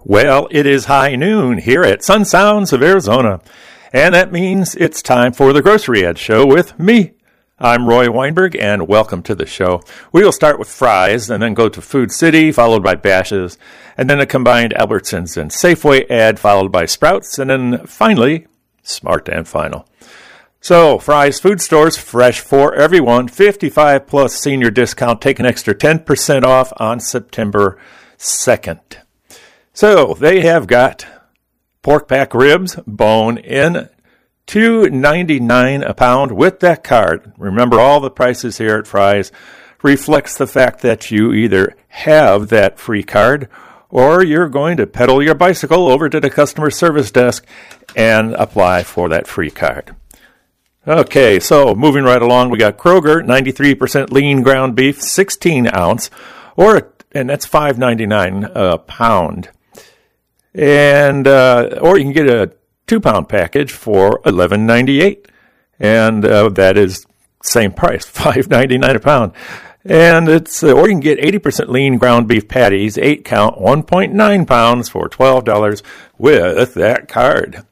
Well, it is high noon here at Sun Sounds of Arizona, and that means it's time for the Grocery Ad Show with me. I'm Roy Weinberg, and welcome to the show. We will start with Fry's and then go to Food City, followed by Bash's', and then a combined Albertsons and Safeway ad, followed by Sprouts, and then finally, Smart and Final. So, Fry's Food Stores, fresh for everyone, 55 plus senior discount, take an extra 10% off on September 2nd. So, they have got pork pack ribs, bone in, $2.99 a pound with that card. Remember, all the prices here at Fry's reflects the fact that you either have that free card or you're going to pedal your bicycle over to the customer service desk and apply for that free card. Okay, so moving right along, we got Kroger, 93% lean ground beef, 16 ounce, and that's $5.99 a pound. And or you can get a 2-pound package for $11.98, and that is same price, $5.99 a pound. And it's or you can get 80% lean ground beef patties, 8 count, 1.9 pounds for $12 with that card.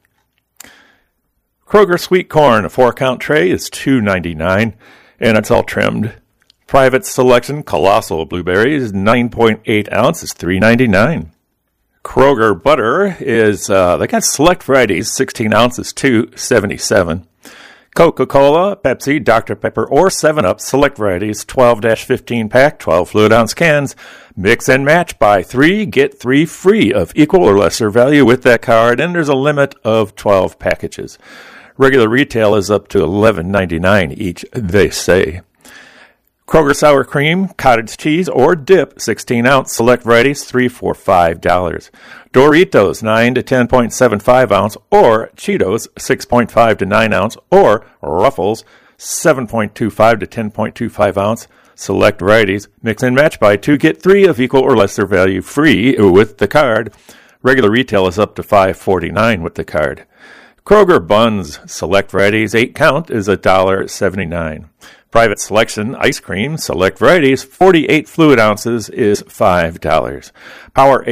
Kroger sweet corn, a 4-count tray is $2.99, and it's all trimmed. Private Selection colossal blueberries, 9.8 ounce is $3.99. Kroger butter is, they got select varieties, 16 ounces, $2.77. Coca-Cola, Pepsi, Dr. Pepper, or 7-Up, select varieties, 12-15 pack, 12 fluid ounce cans. Mix and match, buy 3, get 3 free of equal or lesser value with that card, and there's a limit of 12 packages. Regular retail is up to $11.99 each, they say. Kroger sour cream, cottage cheese, or dip, 16 ounce, select varieties, 3 for $5. Doritos, 9 to 10.75 ounce, or Cheetos, 6.5 to 9 ounce, or Ruffles, 7.25 to 10.25 ounce, select varieties. Mix and match, buy 2, get 3 of equal or lesser value free with the card. Regular retail is up to $5.49 with the card. Kroger buns, select varieties, 8 count is $1.79. Private Selection ice cream, select varieties, 48 fluid ounces is $5. Power